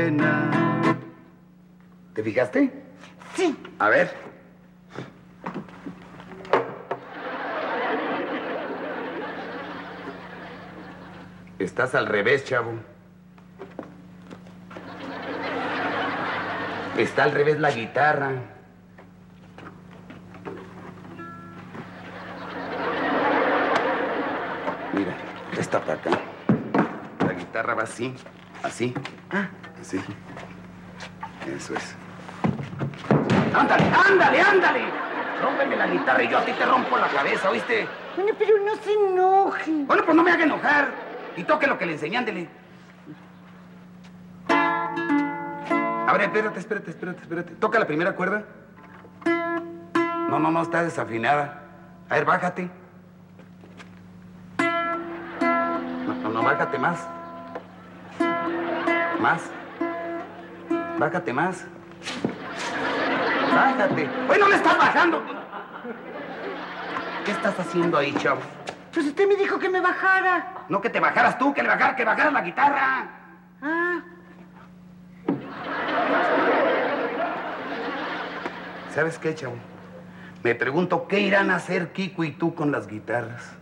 ¿Te fijaste? Sí. A ver. Estás al revés, chavo. Está al revés la guitarra. Mira, está para acá. La guitarra va así, así, así. Eso es. ¡Ándale, ándale, ándale! Rómpeme la guitarra y yo a ti te rompo la cabeza, ¿oíste? Bueno, pero no se enoje. Bueno, pues no me haga enojar. Y toque lo que le enseñé, ándele. A ver, espérate. Toca la primera cuerda. No, está desafinada. A ver, bájate. No, bájate más. Más. Bájate más. Bájate. ¡Bueno, le estás bajando! ¿Qué estás haciendo ahí, chavo? Pues usted me dijo que me bajara. No que te bajaras tú, que bajaras la guitarra. Ah. ¿Sabes qué, chavo? Me pregunto, ¿qué irán a hacer Kiko y tú con las guitarras?